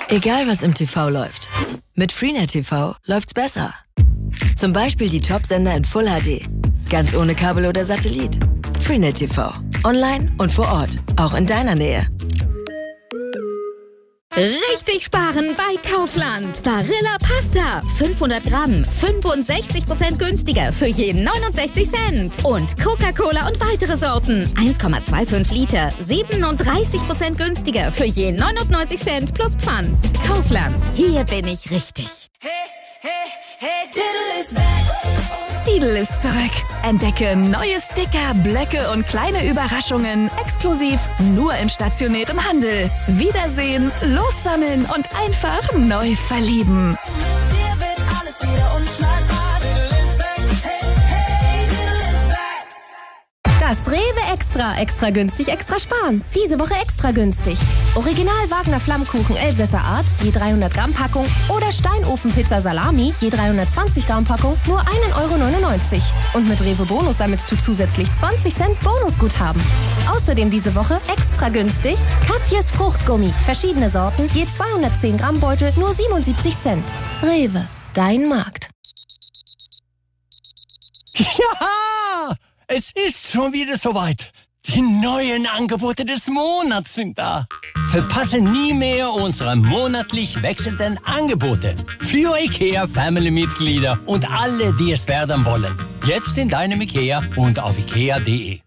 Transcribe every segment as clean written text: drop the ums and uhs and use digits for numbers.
Egal was im TV läuft, mit Freenet TV läuft's besser. Zum Beispiel die Top-Sender in Full HD, ganz ohne Kabel oder Satellit. Freenet TV, online und vor Ort, auch in deiner Nähe. Richtig sparen bei Kaufland. Barilla Pasta, 500 Gramm, 65% günstiger für je 69 Cent. Und Coca-Cola und weitere Sorten, 1,25 Liter, 37% günstiger für je 99 Cent plus Pfand. Kaufland, hier bin ich richtig. Hey, hey, hey, Diddle is back. Lidl ist zurück. Entdecke neue Sticker, Blöcke und kleine Überraschungen exklusiv nur im stationären Handel. Wiedersehen, lossammeln und einfach neu verlieben. Mit dir wird alles wieder unschlagbar. Diddle is back. Hey, hey, Diddle is back. Das Rewe Extra günstig, extra sparen. Diese Woche extra günstig. Original Wagner Flammkuchen Elsässer Art, je 300 Gramm Packung oder Steinofenpizza Salami, je 320 Gramm Packung, nur 1,99 €. Und mit Rewe Bonus sammelst du zusätzlich 20 Cent Bonusguthaben. Außerdem diese Woche extra günstig Katjes Fruchtgummi, verschiedene Sorten, je 210 Gramm Beutel, nur 77 Cent. Rewe, dein Markt. Ja! Es ist schon wieder soweit. Die neuen Angebote des Monats sind da. Verpasse nie mehr unsere monatlich wechselnden Angebote. Für IKEA-Family-Mitglieder und alle, die es werden wollen. Jetzt in deinem IKEA und auf ikea.de.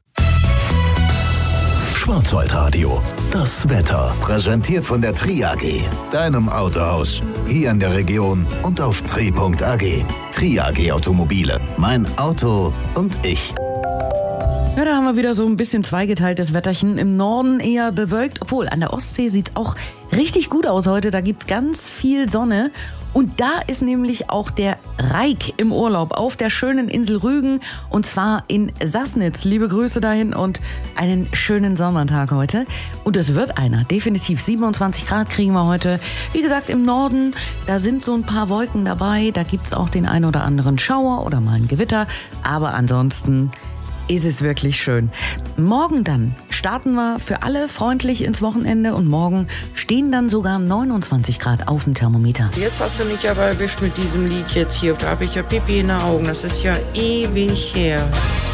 Schwarzwaldradio, das Wetter. Präsentiert von der Tri-AG, deinem Autohaus. Hier in der Region und auf tri.ag. Tri-AG Automobile, mein Auto und ich. Ja, da haben wir wieder so ein bisschen zweigeteiltes Wetterchen. Im Norden eher bewölkt, obwohl an der Ostsee sieht's auch richtig gut aus heute. Da gibt's ganz viel Sonne. Und da ist nämlich auch der Reik im Urlaub auf der schönen Insel Rügen. Und zwar in Sassnitz. Liebe Grüße dahin und einen schönen Sommertag heute. Und es wird einer. Definitiv 27 Grad kriegen wir heute. Wie gesagt, im Norden, da sind so ein paar Wolken dabei. Da gibt's auch den ein oder anderen Schauer oder mal ein Gewitter. Aber ansonsten ist es wirklich schön. Morgen dann starten wir für alle freundlich ins Wochenende und morgen stehen dann sogar 29 Grad auf dem Thermometer. Jetzt hast du mich aber erwischt mit diesem Lied jetzt hier. Da habe ich ja Pipi in den Augen. Das ist ja ewig her.